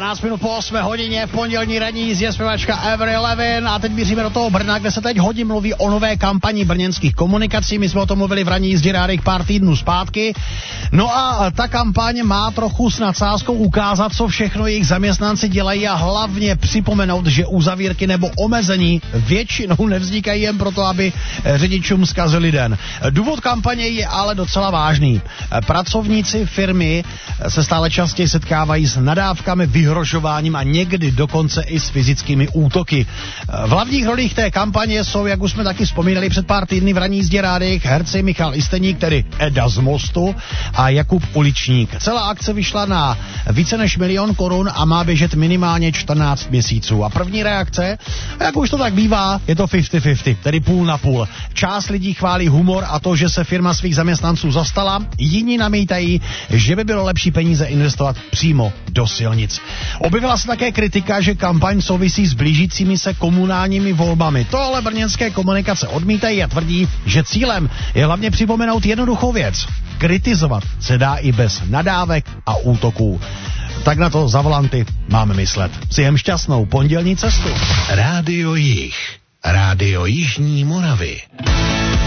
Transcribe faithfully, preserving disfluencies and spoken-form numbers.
dvanáct minut po osmé hodině v pondělní ranní jízdě zpěvačka Avril Lavigne a teď míříme do toho Brna, kde se teď hodně mluví o nové kampani brněnských komunikací. My jsme o tom mluvili v ranní jízdě rádiích pár týdnů zpátky. No a ta kampaň má trochu s nadsázkou ukázat, co všechno jejich zaměstnanci dělají a hlavně připomenout, že uzavírky nebo omezení většinou nevznikají jen proto, aby řidičům zkazili den. Důvod kampaně je ale docela vážný. Pracovníci firmy se stále častěji setkávají s nadávkami, vyhrožováním a někdy dokonce i s fyzickými útoky. V hlavních rolích té kampaně jsou, jak už jsme taky vzpomínali před pár týdny v ranní jízdě rádiích, herci Michal Isteník, tedy Eda z Mostu, a Jakub Uličník. Celá akce vyšla na více než milion korun a má běžet minimálně čtrnáct měsíců. A první reakce, jak už to tak bývá, je to padesát padesát, tedy půl na půl. Část lidí chválí humor a to, že se firma svých zaměstnanců zastala, jiní namítají, že by bylo lepší peníze investovat přímo do silnic. Objevila se také kritika, že kampaň souvisí s blížícími se komunálními volbami. To ale brněnské komunikace odmítají a tvrdí, že cílem je hlavně připomenout jednoduchou věc. Kritizovat se dá i bez nadávek a útoků. Tak na to za volanty máme myslet. Přejem šťastnou pondělní cestu. Rádio Jih. Rádio Jižní Moravy.